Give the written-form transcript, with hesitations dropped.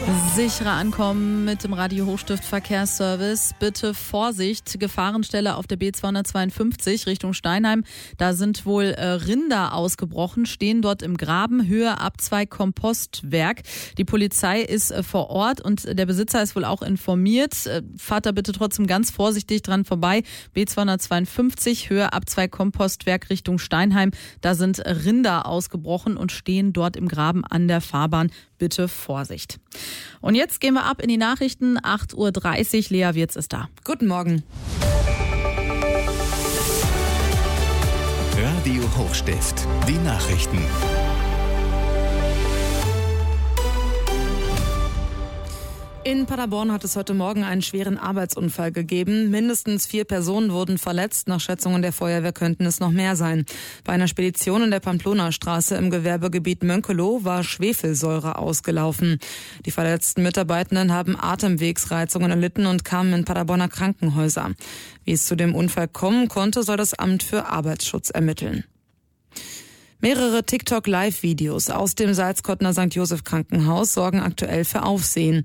Sicherer ankommen mit dem Radio Hochstift Verkehrsservice. Bitte Vorsicht, Gefahrenstelle auf der B252 Richtung Steinheim. Da sind wohl Rinder ausgebrochen, stehen dort im Graben, Höhe Abzweig Kompostwerk. Die Polizei ist vor Ort und der Besitzer ist wohl auch informiert. Fahrt da bitte trotzdem ganz vorsichtig dran vorbei. B252 Höhe Abzweig Kompostwerk Richtung Steinheim. Da sind Rinder ausgebrochen und stehen dort im Graben an der Fahrbahn. Bitte Vorsicht. Und jetzt gehen wir ab in die Nachrichten. 8.30 Uhr. Lea Wirz ist da. Guten Morgen. Radio Hochstift. Die Nachrichten. In Paderborn hat es heute Morgen einen schweren Arbeitsunfall gegeben. Mindestens 4 Personen wurden verletzt. Nach Schätzungen der Feuerwehr könnten es noch mehr sein. Bei einer Spedition in der Pamplona-Straße im Gewerbegebiet Mönkelow war Schwefelsäure ausgelaufen. Die verletzten Mitarbeitenden haben Atemwegsreizungen erlitten und kamen in Paderborner Krankenhäuser. Wie es zu dem Unfall kommen konnte, soll das Amt für Arbeitsschutz ermitteln. Mehrere TikTok-Live-Videos aus dem Salzkottner St. Joseph Krankenhaus sorgen aktuell für Aufsehen.